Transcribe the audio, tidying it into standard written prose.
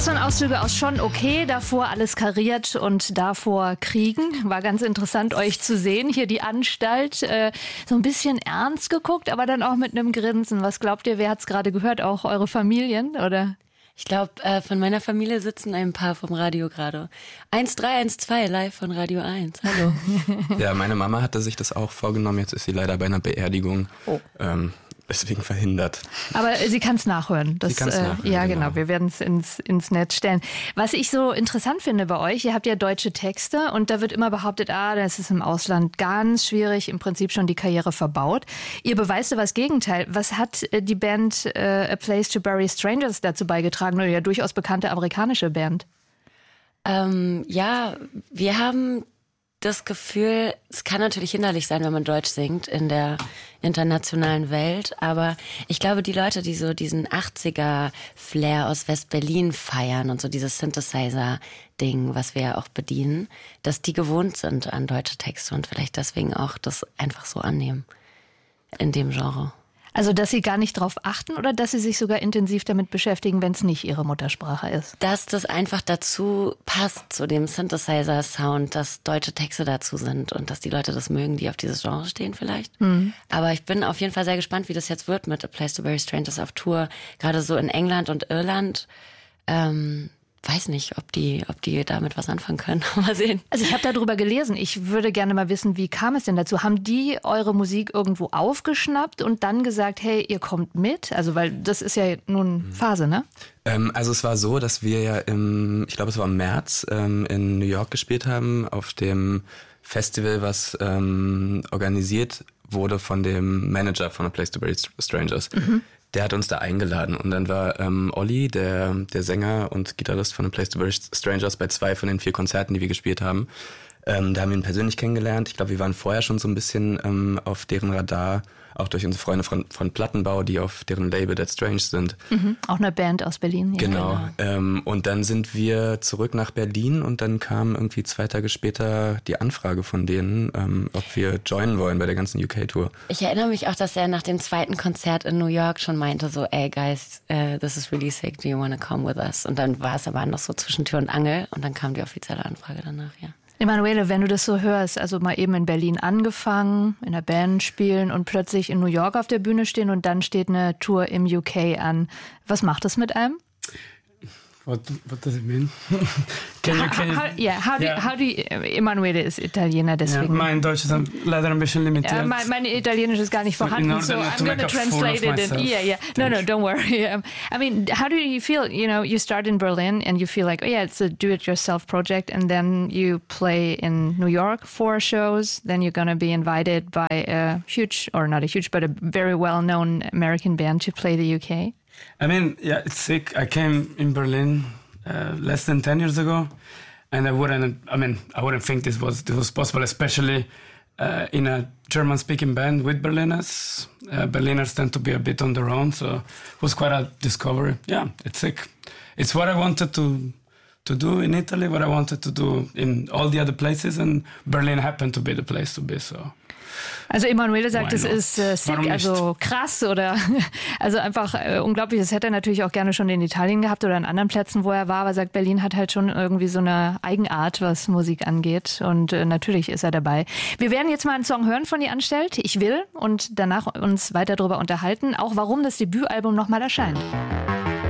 Das waren Auszüge aus Schon okay, davor Alles kariert und davor Kriegen. War ganz interessant, euch zu sehen. Hier die Anstalt, so ein bisschen ernst geguckt, aber dann auch mit einem Grinsen. Was glaubt ihr, wer hat's gerade gehört? Auch eure Familien, oder? Ich glaube, von meiner Familie sitzen ein paar vom Radio gerade. 1312 live von Radio 1. Hallo. Ja, meine Mama hatte sich das auch vorgenommen. Jetzt ist sie leider bei einer Beerdigung. Oh. Deswegen verhindert. Aber sie kann es nachhören. Sie kann's nachhören, ja, genau. Wir werden es ins Netz stellen. Was ich so interessant finde bei euch, ihr habt ja deutsche Texte und da wird immer behauptet, das ist im Ausland ganz schwierig, im Prinzip schon die Karriere verbaut. Ihr beweist aber das Gegenteil. Was hat die Band A Place to Bury Strangers dazu beigetragen? Oder ja durchaus bekannte amerikanische Band. Ja, wir haben das Gefühl, es kann natürlich hinderlich sein, wenn man Deutsch singt in der internationalen Welt, aber ich glaube, die Leute, die so diesen 80er-Flair aus West-Berlin feiern und so dieses Synthesizer-Ding, was wir ja auch bedienen, dass die gewohnt sind an deutsche Texte und vielleicht deswegen auch das einfach so annehmen in dem Genre. Also, dass sie gar nicht drauf achten oder dass sie sich sogar intensiv damit beschäftigen, wenn es nicht ihre Muttersprache ist? Dass das einfach dazu passt, zu dem Synthesizer-Sound, dass deutsche Texte dazu sind und dass die Leute das mögen, die auf dieses Genre stehen vielleicht. Aber ich bin auf jeden Fall sehr gespannt, wie das jetzt wird mit A Place to Bury Strangers auf Tour. Gerade so in England und Irland. Weiß nicht, ob die damit was anfangen können. Mal sehen. Also ich habe darüber gelesen. Ich würde gerne mal wissen, wie kam es denn dazu? Haben die eure Musik irgendwo aufgeschnappt und dann gesagt, hey, ihr kommt mit? Also weil das ist ja nun Phase, ne? Also es war so, dass wir ja ich glaube es war im März, in New York gespielt haben, auf dem Festival, was organisiert wurde von dem Manager von A Place to Bury Strangers. Der hat uns da eingeladen und dann war Olli, der Sänger und Gitarrist von A Place to Bury Strangers, bei 2 von den 4 Konzerten, die wir gespielt haben. Da haben wir ihn persönlich kennengelernt. Ich glaube, wir waren vorher schon so ein bisschen auf deren Radar, auch durch unsere Freunde von Plattenbau, die auf deren Label Dead Strange sind. Auch eine Band aus Berlin. Ja. Genau. Und dann sind wir zurück nach Berlin und dann kam irgendwie 2 Tage später die Anfrage von denen, ob wir joinen wollen bei der ganzen UK-Tour. Ich erinnere mich auch, dass er nach dem 2. Konzert in New York schon meinte so, ey guys, this is really sick, do you wanna come with us? Und dann war es aber noch so zwischen Tür und Angel und dann kam die offizielle Anfrage danach, ja. Emanuele, wenn du das so hörst, also mal eben in Berlin angefangen, in der Band spielen und plötzlich in New York auf der Bühne stehen und dann steht eine Tour im UK an. Was macht das mit einem? What does it mean? How do you, Emanuele ist Italiener, deswegen. Mein Deutsch ist leider ein bisschen limitiert. Mein Italienisch ist gar nicht vorhanden, so I'm going to translate it. No, don't worry. I mean, how do you feel? You know, you start in Berlin and you feel like, it's a do-it-yourself project, and then you play in New York 4 shows. Then you're going to be invited by a huge, or not a huge, but a very well-known American band to play the UK. I mean, it's sick. I came in Berlin less than 10 years ago, and I wouldn't think this was possible, especially in a German-speaking band with Berliners. Berliners tend to be a bit on their own, so it was quite a discovery. Yeah, it's sick. It's what I wanted to do in Italy, what I wanted to do in all the other places, and Berlin happened to be the place to be, so... Also Emanuele sagt, es ist sick, also krass oder also einfach unglaublich. Das hätte er natürlich auch gerne schon in Italien gehabt oder an anderen Plätzen, wo er war, aber er sagt, Berlin hat halt schon irgendwie so eine Eigenart, was Musik angeht und natürlich ist er dabei. Wir werden jetzt mal einen Song hören von Die Anstalt, Ich will, und danach uns weiter darüber unterhalten, auch warum das Debütalbum nochmal erscheint.